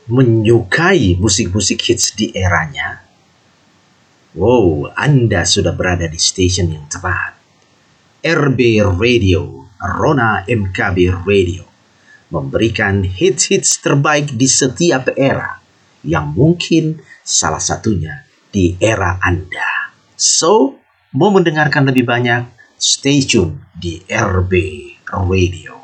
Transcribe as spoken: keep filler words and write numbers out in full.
menyukai musik-musik hits di eranya? Wow, Anda sudah berada di station yang tepat. R B Radio, Rona M K B Radio, memberikan hits-hits terbaik di setiap era, yang mungkin salah satunya di era Anda. So, mau mendengarkan lebih banyak, stay tune di R B Radio.